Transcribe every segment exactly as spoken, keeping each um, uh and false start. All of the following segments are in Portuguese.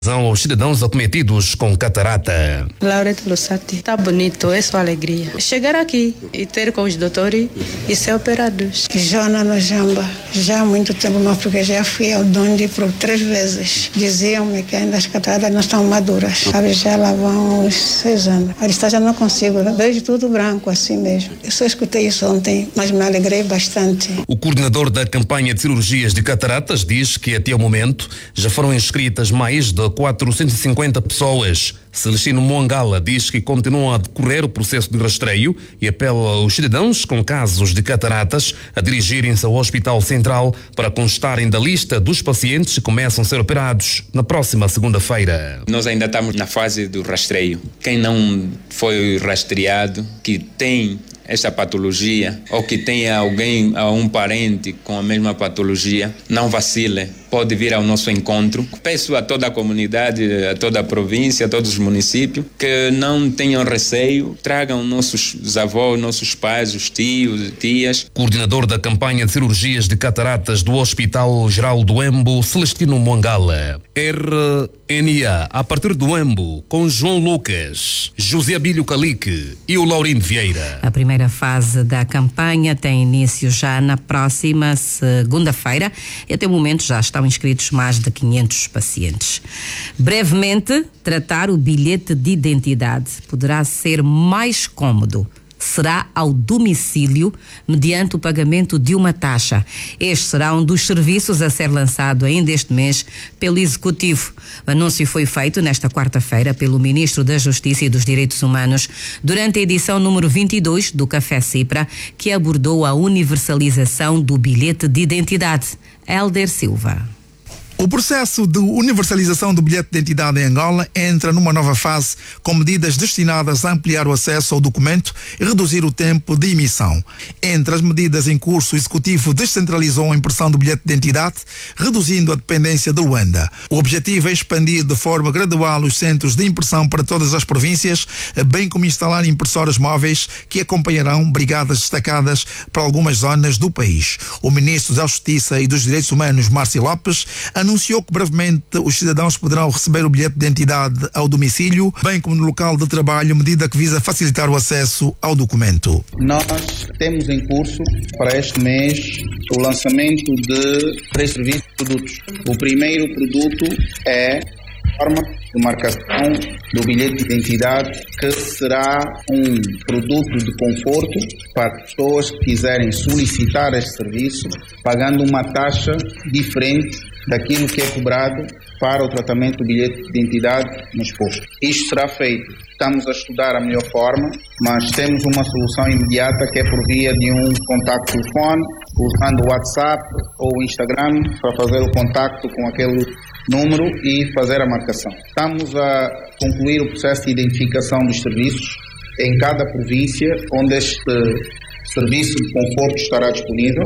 São os cidadãos acometidos com catarata. Laureta Lussati, está bonito, é só alegria. Chegar aqui e ter com os doutores e ser operados. Joana Nojamba, já há muito tempo, mas porque já fui ao Dondi por três vezes. Diziam-me que ainda as cataratas não estão maduras. Sabe, já lá vão uns seis anos. A distância não consigo, vejo tudo branco assim mesmo. Eu só escutei isso ontem, mas me alegrei bastante. O coordenador da campanha de cirurgias de cataratas diz que até o momento já foram inscritas mais de quatrocentas e cinquenta pessoas. Celestino Mongala diz que continuam a decorrer o processo de rastreio e apela aos cidadãos com casos de cataratas a dirigirem-se ao Hospital Central para constarem da lista dos pacientes que começam a ser operados na próxima segunda-feira. Nós ainda estamos na fase do rastreio. Quem não foi rastreado, que tem esta patologia ou que tenha alguém, um parente com a mesma patologia, não vacile, pode vir ao nosso encontro. Peço a toda a comunidade, a toda a província, a todos os municípios, que não tenham receio, tragam nossos avós, nossos pais, os tios, tias. Coordenador da campanha de cirurgias de cataratas do Hospital Geral do Embu, Celestino Mongala. R N A, a partir do Embu, com João Lucas, José Abílio Calique e o Laurindo Vieira. A primeira fase da campanha tem início já na próxima segunda-feira e até o momento já estão inscritos mais de quinhentos pacientes. Brevemente, tratar o bilhete de identidade poderá ser mais cômodo. Será ao domicílio, mediante o pagamento de uma taxa. Este será um dos serviços a ser lançado ainda este mês pelo Executivo. O anúncio foi feito nesta quarta-feira pelo Ministro da Justiça e dos Direitos Humanos durante a edição número vinte e dois do Café Cipra, que abordou a universalização do bilhete de identidade. Hélder Silva. O processo de universalização do bilhete de identidade em Angola entra numa nova fase com medidas destinadas a ampliar o acesso ao documento e reduzir o tempo de emissão. Entre as medidas em curso, o Executivo descentralizou a impressão do bilhete de identidade, reduzindo a dependência de Luanda. O objetivo é expandir de forma gradual os centros de impressão para todas as províncias, bem como instalar impressoras móveis que acompanharão brigadas destacadas para algumas zonas do país. O Ministro da Justiça e dos Direitos Humanos, Márcio Lopes, anunciou anunciou que brevemente os cidadãos poderão receber o bilhete de identidade ao domicílio, bem como no local de trabalho, medida que visa facilitar o acesso ao documento. Nós temos em curso para este mês o lançamento de três serviços de produtos. O primeiro produto é a forma de marcação do bilhete de identidade, que será um produto de conforto para pessoas que quiserem solicitar este serviço, pagando uma taxa diferente daquilo que é cobrado para o tratamento do bilhete de identidade nos postos. Isto será feito. Estamos a estudar a melhor forma, mas temos uma solução imediata que é por via de um contacto telefone, usando o WhatsApp ou o Instagram para fazer o contacto com aquele número e fazer a marcação. Estamos a concluir o processo de identificação dos serviços em cada província onde este serviço de conforto estará disponível.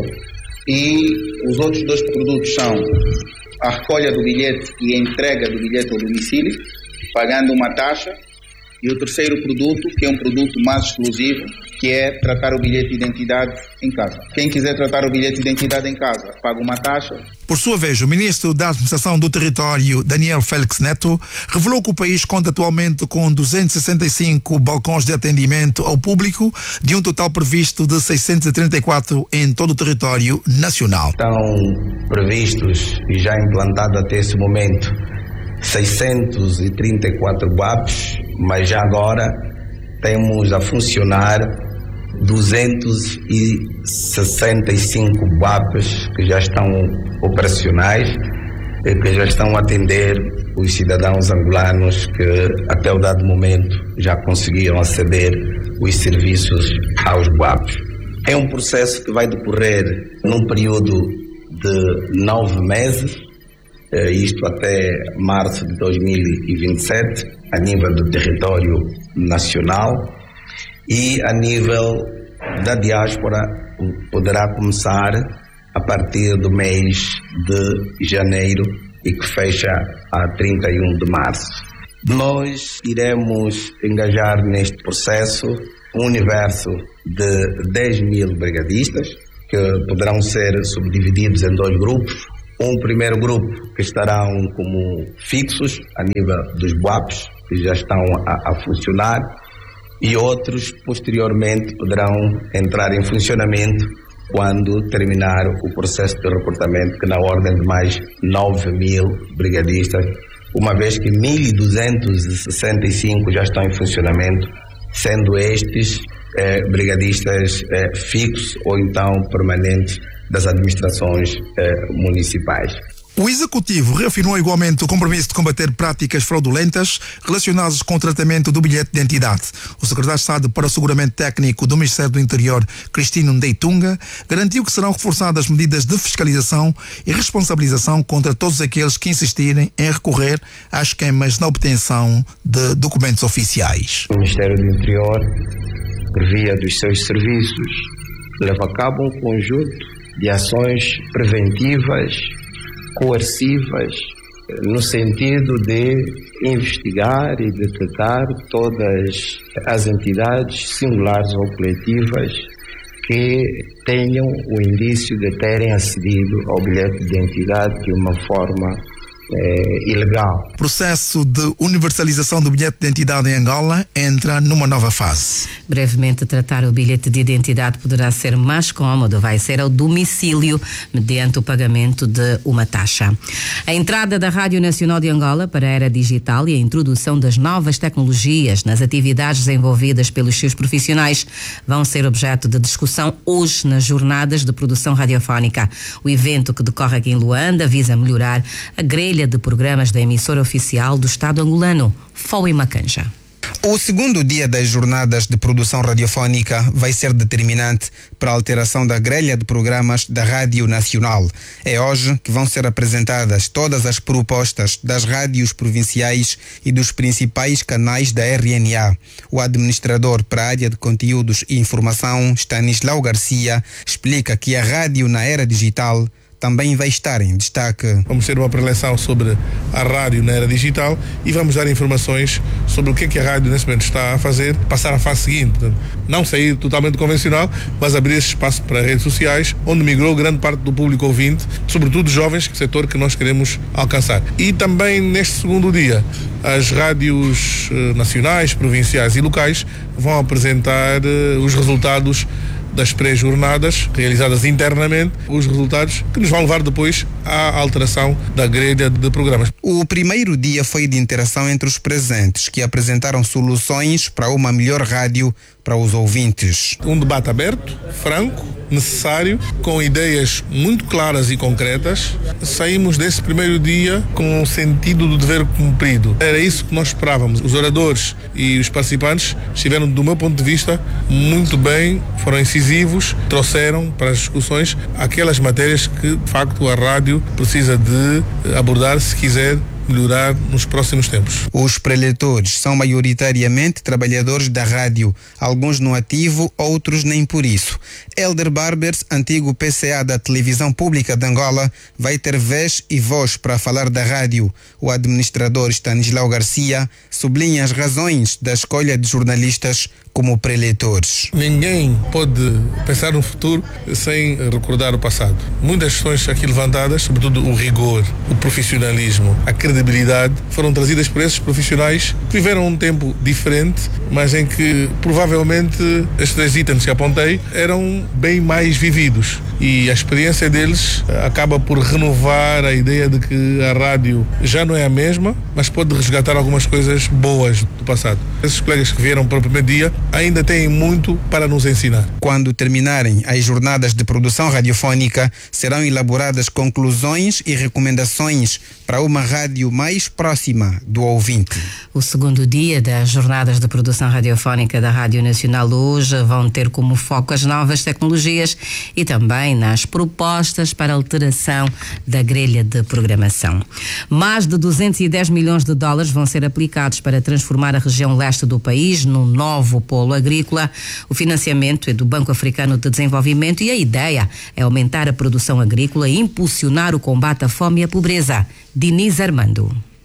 E os outros dois produtos são a recolha do bilhete e a entrega do bilhete ao domicílio, pagando uma taxa. E o terceiro produto, que é um produto mais exclusivo, que é tratar o bilhete de identidade em casa. Quem quiser tratar o bilhete de identidade em casa, paga uma taxa. Por sua vez, o Ministro da Administração do Território, Daniel Félix Neto, revelou que o país conta atualmente com duzentos e sessenta e cinco balcões de atendimento ao público, de um total previsto de seiscentos e trinta e quatro em todo o território nacional. Estão previstos e já implantados até esse momento seiscentos e trinta e quatro B A Ps, mas já agora temos a funcionar duzentos e sessenta e cinco B A Ps que já estão operacionais e que já estão a atender os cidadãos angolanos que até o dado momento já conseguiram aceder os serviços aos B A Ps. É um processo que vai decorrer num período de nove meses, isto até março de dois mil e vinte e sete, a nível do território nacional, e a nível da diáspora poderá começar a partir do mês de janeiro e que fecha a trinta e um de março. Nós iremos engajar neste processo um universo de dez mil brigadistas, que poderão ser subdivididos em dois grupos. Um primeiro grupo que estarão como fixos a nível dos B U A Ps, que já estão a, a funcionar, e outros posteriormente poderão entrar em funcionamento quando terminar o processo de recrutamento, que na ordem de mais nove mil brigadistas, uma vez que mil duzentos e sessenta e cinco já estão em funcionamento, sendo estes eh, brigadistas eh, fixos ou então permanentes das administrações eh, municipais. O Executivo reafirmou igualmente o compromisso de combater práticas fraudulentas relacionadas com o tratamento do bilhete de identidade. O secretário de Estado para o Seguramento Técnico do Ministério do Interior, Cristino Ndeitunga, garantiu que serão reforçadas medidas de fiscalização e responsabilização contra todos aqueles que insistirem em recorrer a esquemas na obtenção de documentos oficiais. O Ministério do Interior, por via dos seus serviços, leva a cabo um conjunto de ações preventivas, coercivas, no sentido de investigar e detectar todas as entidades singulares ou coletivas que tenham o indício de terem acedido ao bilhete de identidade de uma forma É, ilegal. O processo de universalização do bilhete de identidade em Angola entra numa nova fase. Brevemente, tratar o bilhete de identidade poderá ser mais cômodo, vai ser ao domicílio, mediante o pagamento de uma taxa. A entrada da Rádio Nacional de Angola para a era digital e a introdução das novas tecnologias nas atividades desenvolvidas pelos seus profissionais vão ser objeto de discussão hoje nas jornadas de produção radiofónica. O evento, que decorre aqui em Luanda, visa melhorar a grelha de programas da emissora oficial do Estado angolano, F O I Macanja. O segundo dia das jornadas de produção radiofónica vai ser determinante para a alteração da grelha de programas da Rádio Nacional. É hoje que vão ser apresentadas todas as propostas das rádios provinciais e dos principais canais da R N A. O administrador para a área de conteúdos e informação, Stanislau Garcia, explica que a rádio na era digital também vai estar em destaque. Vamos ter uma preleção sobre a rádio na era digital e vamos dar informações sobre o que é que a rádio nesse momento está a fazer, passar à fase seguinte. Não sair totalmente convencional, mas abrir esse espaço para redes sociais, onde migrou grande parte do público ouvinte, sobretudo jovens, setor que nós queremos alcançar. E também neste segundo dia, as rádios nacionais, provinciais e locais vão apresentar os resultados das pré-jornadas realizadas internamente, os resultados que nos vão levar depois à alteração da grelha de programas. O primeiro dia foi de interação entre os presentes, que apresentaram soluções para uma melhor rádio para os ouvintes. Um debate aberto, franco, necessário, com ideias muito claras e concretas. Saímos desse primeiro dia com o sentido do dever cumprido. Era isso que nós esperávamos. Os oradores e os participantes estiveram, do meu ponto de vista, muito bem, foram incisivos, trouxeram para as discussões aquelas matérias que, de facto, a rádio precisa de abordar se quiser melhorar nos próximos tempos. Os preletores são maioritariamente trabalhadores da rádio, alguns no ativo, outros nem por isso. Elder Barbers, antigo P C A da Televisão Pública de Angola, vai ter vez e voz para falar da rádio. O administrador Stanislau Garcia sublinha as razões da escolha de jornalistas como preletores. Ninguém pode pensar no futuro sem recordar o passado. Muitas questões aqui levantadas, sobretudo o rigor, o profissionalismo, a credibilidade, foram trazidas por esses profissionais que viveram um tempo diferente, mas em que provavelmente estes três itens que apontei eram bem mais vividos. E a experiência deles acaba por renovar a ideia de que a rádio já não é a mesma, mas pode resgatar algumas coisas boas do passado. Esses colegas que vieram para o primeiro dia ainda têm muito para nos ensinar. Quando terminarem as jornadas de produção radiofónica, serão elaboradas conclusões e recomendações para uma rádio mais próxima do ouvinte. O segundo dia das jornadas de produção radiofónica da Rádio Nacional hoje vão ter como foco as novas tecnologias e também nas propostas para alteração da grelha de programação. Mais de duzentos e dez milhões de dólares vão ser aplicados para transformar a região leste do país num novo polo agrícola. O financiamento é do Banco Africano de Desenvolvimento e a ideia é aumentar a produção agrícola e impulsionar o combate à fome e à pobreza. Diniz Armando.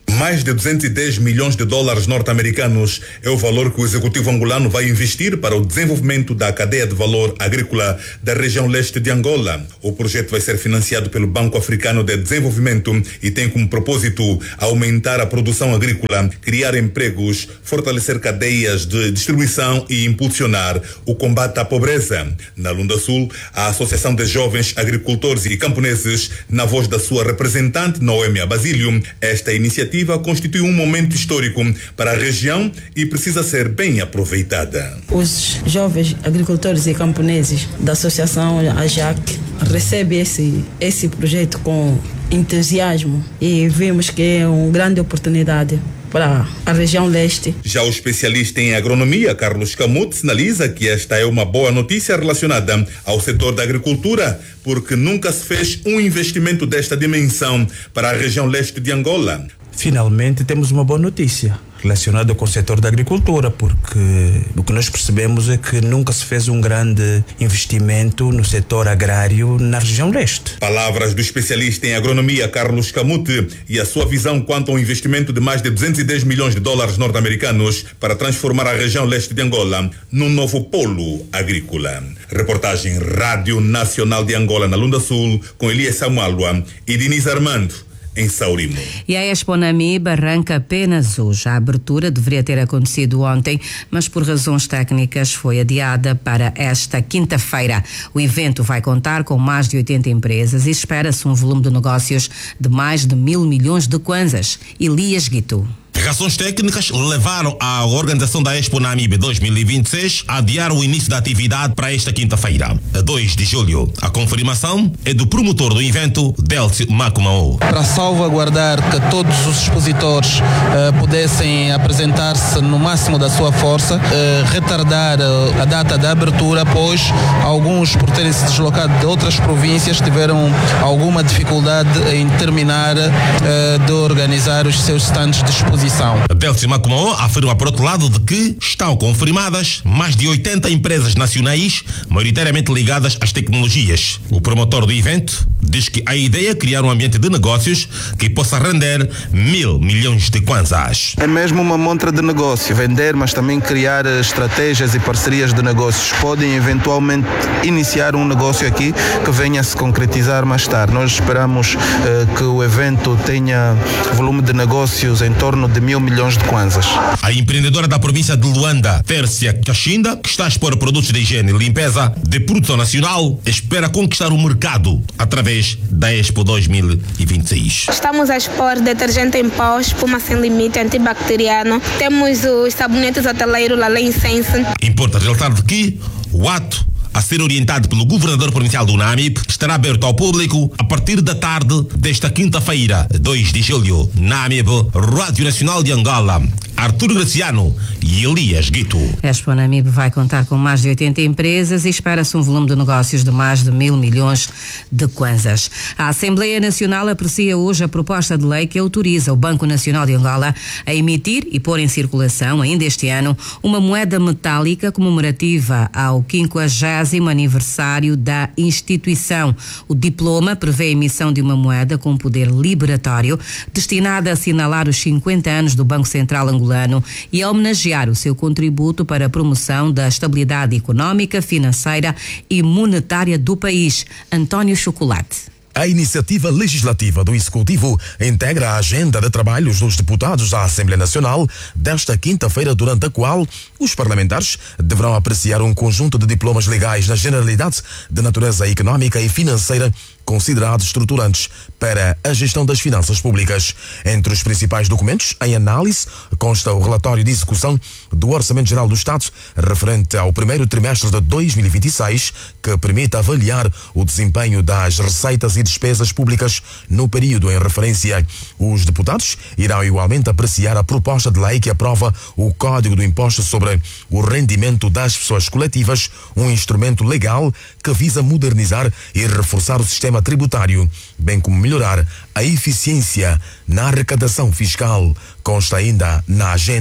Mais de duzentos e dez milhões de dólares norte-americanos é o valor que o executivo angolano vai investir para o desenvolvimento da cadeia de valor agrícola da região leste de Angola. O projeto vai ser financiado pelo Banco Africano de Desenvolvimento e tem como propósito aumentar a produção agrícola, criar empregos, fortalecer cadeias de distribuição e impulsionar o combate à pobreza. Na Lunda Sul, a Associação de Jovens Agricultores e Camponeses, na voz da sua representante Noêmia Basílio, esta iniciativa constitui um momento histórico para a região e precisa ser bem aproveitada. Os jovens agricultores e camponeses da Associação A J A C recebem esse, esse projeto com entusiasmo e vemos que é uma grande oportunidade para a região leste. Já o especialista em agronomia, Carlos Camuto, sinaliza que esta é uma boa notícia relacionada ao setor da agricultura, porque nunca se fez um investimento desta dimensão para a região leste de Angola. Finalmente temos uma boa notícia relacionada com o setor da agricultura, porque o que nós percebemos é que nunca se fez um grande investimento no setor agrário na região leste. Palavras do especialista em agronomia Carlos Camute e a sua visão quanto ao investimento de mais de duzentos e dez milhões de dólares norte-americanos para transformar a região leste de Angola num novo polo agrícola. Reportagem Rádio Nacional de Angola na Lunda Sul com Elias Samualua e Diniz Armando em Saurimo. E a Expo Namibe arranca apenas hoje. A abertura deveria ter acontecido ontem, mas por razões técnicas foi adiada para esta quinta-feira. O evento vai contar com mais de oitenta empresas e espera-se um volume de negócios de mais de mil milhões de kwanzas. Elias Guito. Razões técnicas levaram a organização da Expo Namibe dois mil e vinte e seis a adiar o início da atividade para esta quinta-feira, dois de julho. A confirmação é do promotor do evento, Delcio Macumao. Para salvaguardar que todos os expositores uh, pudessem apresentar-se no máximo da sua força, uh, retardar uh, a data da abertura, pois alguns, por terem se deslocado de outras províncias, tiveram alguma dificuldade em terminar uh, de organizar os seus stands de exposição. Delcio Macumao afirma, por outro lado, de que estão confirmadas mais de oitenta empresas nacionais, maioritariamente ligadas às tecnologias. O promotor do evento diz que a ideia é criar um ambiente de negócios que possa render mil milhões de kwanzas. É mesmo uma montra de negócio, vender, mas também criar estratégias e parcerias de negócios. Podem eventualmente iniciar um negócio aqui que venha a se concretizar mais tarde. Nós esperamos uh, que o evento tenha volume de negócios em torno de mil milhões de kwanzas. A empreendedora da província de Luanda, Tércia Cachinda, que está a expor produtos de higiene e limpeza de produção nacional, espera conquistar o mercado através da Expo dois mil e vinte e seis. Estamos a expor detergente em pó, espuma sem limite, antibacteriano. Temos os sabonetes hoteleiros Lalé Incense. Importa ressaltar de que o ato a ser orientado pelo governador provincial do Namibe estará aberto ao público a partir da tarde desta quinta-feira, dois de julho. Namibe, Rádio Nacional de Angola. Artur Graciano e Elias Guito. A Expo Namibe vai contar com mais de oitenta empresas e espera-se um volume de negócios de mais de mil milhões de kwanzas. A Assembleia Nacional aprecia hoje a proposta de lei que autoriza o Banco Nacional de Angola a emitir e pôr em circulação, ainda este ano, uma moeda metálica comemorativa ao quinquagésimo aniversário da instituição. O diploma prevê a emissão de uma moeda com poder liberatório destinada a assinalar os cinquenta anos do Banco Central Angolano e a homenagear o seu contributo para a promoção da estabilidade económica, financeira e monetária do país. António Chocolate. A iniciativa legislativa do Executivo integra a agenda de trabalhos dos deputados da Assembleia Nacional desta quinta-feira, durante a qual os parlamentares deverão apreciar um conjunto de diplomas legais na generalidade de natureza económica e financeira considerados estruturantes para a gestão das finanças públicas. Entre os principais documentos em análise consta o relatório de execução do Orçamento Geral do Estado referente ao primeiro trimestre de dois mil e vinte e seis, que permite avaliar o desempenho das receitas e despesas públicas no período em referência. Os deputados irão igualmente apreciar a proposta de lei que aprova o Código do Imposto sobre o Rendimento das Pessoas Coletivas, um instrumento legal que visa modernizar e reforçar o sistema tributário, bem como melhorar a eficiência na arrecadação fiscal. Consta ainda na agenda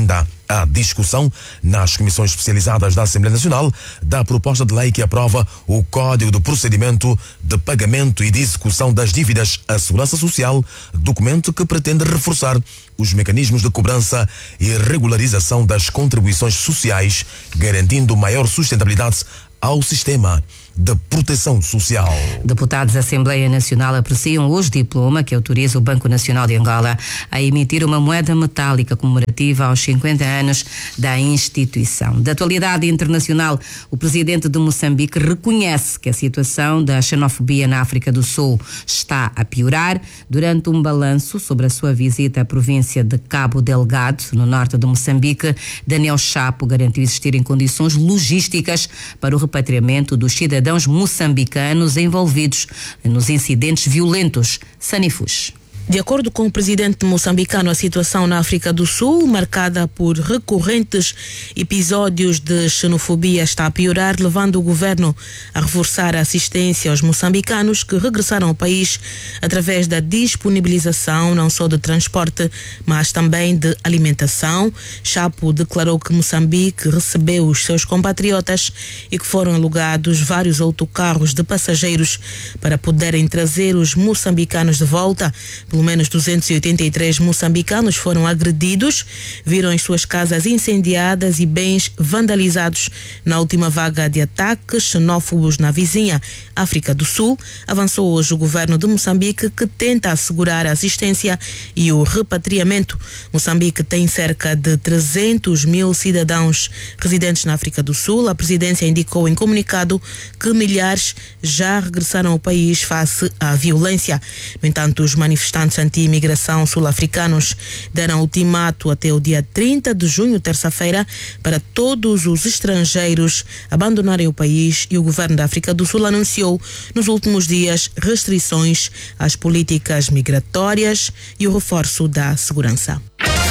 a discussão nas comissões especializadas da Assembleia Nacional da proposta de lei que aprova o Código de Procedimento de Pagamento e de Execução das Dívidas à Segurança Social, documento que pretende reforçar os mecanismos de cobrança e regularização das contribuições sociais, garantindo maior sustentabilidade ao sistema de proteção social. Deputados da Assembleia Nacional apreciam hoje diploma que autoriza o Banco Nacional de Angola a emitir uma moeda metálica comemorativa aos cinquenta anos da instituição. Da atualidade internacional, o presidente de Moçambique reconhece que a situação da xenofobia na África do Sul está a piorar. Durante um balanço sobre a sua visita à província de Cabo Delgado, no norte de Moçambique, Daniel Chapo garantiu existirem condições logísticas para o repatriamento dos cidadãos moçambicanos envolvidos nos incidentes violentos. Sanifus. De acordo com o presidente moçambicano, a situação na África do Sul, marcada por recorrentes episódios de xenofobia, está a piorar, levando o governo a reforçar a assistência aos moçambicanos que regressaram ao país através da disponibilização não só de transporte, mas também de alimentação. Chapo declarou que Moçambique recebeu os seus compatriotas e que foram alugados vários autocarros de passageiros para poderem trazer os moçambicanos de volta. Pelo menos duzentos e oitenta e três moçambicanos foram agredidos, viram as suas casas incendiadas e bens vandalizados na última vaga de ataques xenófobos na vizinha África do Sul. Avançou hoje o governo de Moçambique, que tenta assegurar a assistência e o repatriamento. Moçambique tem cerca de trezentos mil cidadãos residentes na África do Sul. A presidência indicou em comunicado que milhares já regressaram ao país face à violência. No entanto, os manifestantes anti-imigração sul-africanos deram ultimato até o dia trinta de junho, terça-feira, para todos os estrangeiros abandonarem o país, e o governo da África do Sul anunciou nos últimos dias restrições às políticas migratórias e o reforço da segurança.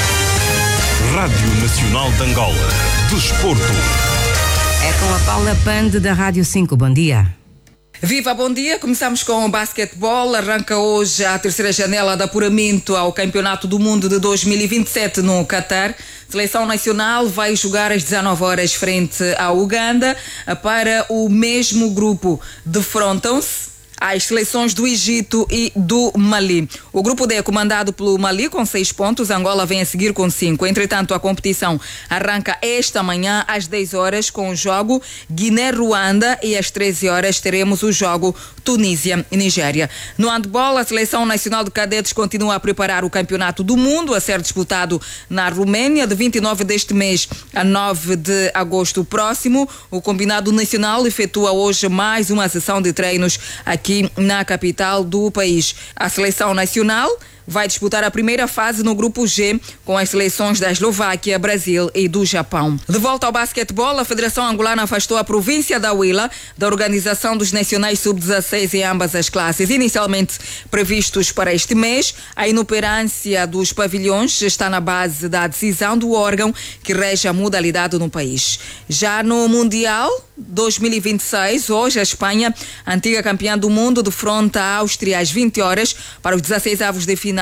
Rádio Nacional de Angola. Desporto. É com a Paula Pande da Rádio cinco. Bom dia. Viva, bom dia. Começamos com o basquetebol. Arranca hoje a terceira janela de apuramento ao Campeonato do Mundo de dois mil e vinte e sete no Catar. Seleção nacional vai jogar às dezanove horas frente à Uganda. Para o mesmo grupo defrontam-se as seleções do Egito e do Mali. O grupo D é comandado pelo Mali com seis pontos, Angola vem a seguir com cinco. Entretanto, a competição arranca esta manhã às dez horas com o jogo Guiné-Ruanda e às treze horas teremos o jogo Tunísia e Nigéria. No handball, a Seleção Nacional de Cadetes continua a preparar o Campeonato do Mundo a ser disputado na Roménia de vinte e nove deste mês a nove de agosto próximo. O combinado nacional efetua hoje mais uma sessão de treinos aqui aqui na capital do país. A seleção nacional vai disputar a primeira fase no grupo G com as seleções da Eslováquia, Brasil e do Japão. De volta ao basquetebol, a Federação Angolana afastou a província da Huila da organização dos nacionais sub dezasseis em ambas as classes. Inicialmente previstos para este mês, a inoperância dos pavilhões está na base da decisão do órgão que rege a modalidade no país. Já no Mundial dois mil e vinte e seis, hoje a Espanha, antiga campeã do mundo, defronta a Áustria às vinte horas para os dezasseis avos de final.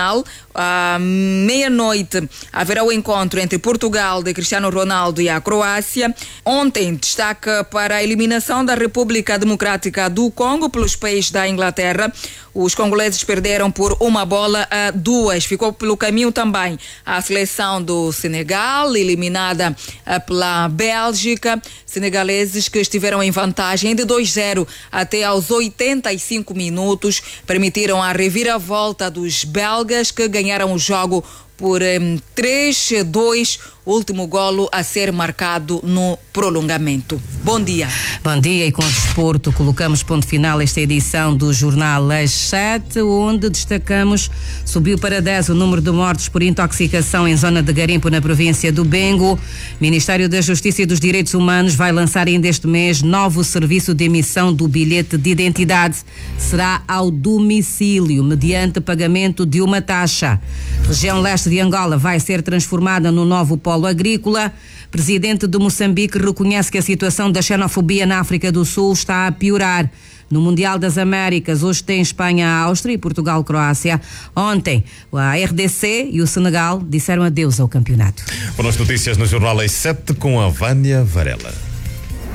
À meia-noite haverá o encontro entre Portugal de Cristiano Ronaldo e a Croácia. Ontem, destaque para a eliminação da República Democrática do Congo pelos países da Inglaterra. Os congoleses perderam por uma bola a duas. Ficou pelo caminho também a seleção do Senegal, eliminada pela Bélgica. Senegaleses que estiveram em vantagem de dois a zero até aos oitenta e cinco minutos, permitiram a reviravolta dos belgas, que ganharam o jogo por um, três a dois, último golo a ser marcado no prolongamento. Bom dia. Bom dia, e com o desporto colocamos ponto final a esta edição do Jornal às sete, onde destacamos: subiu para dez o número de mortes por intoxicação em zona de garimpo na província do Bengo. Ministério da Justiça e dos Direitos Humanos vai lançar ainda este mês novo serviço de emissão do bilhete de identidade. Será ao domicílio, mediante pagamento de uma taxa. Região leste de Angola vai ser transformada no novo polo agrícola. Presidente de Moçambique reconhece que a situação da xenofobia na África do Sul está a piorar. No Mundial das Américas, hoje tem Espanha-Áustria e Portugal-Croácia. Ontem, a R D C e o Senegal disseram adeus ao campeonato. Foram as notícias no Jornal às sete com a Vânia Varela.